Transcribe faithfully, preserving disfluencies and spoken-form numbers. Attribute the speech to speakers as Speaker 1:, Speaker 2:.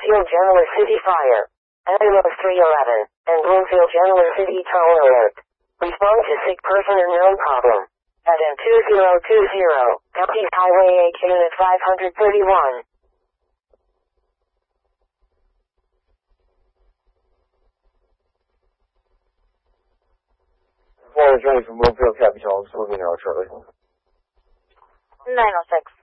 Speaker 1: Bloomfield Genoa City Fire. Animals three eleven, and Bloomfield Genoa City Toll Alert. Respond to sick person and known problem. At M two zero two zero, County Highway eight Unit five thirty-one.
Speaker 2: Florida Journey from Bloomfield Capital, looking out shortly.
Speaker 3: nine oh six.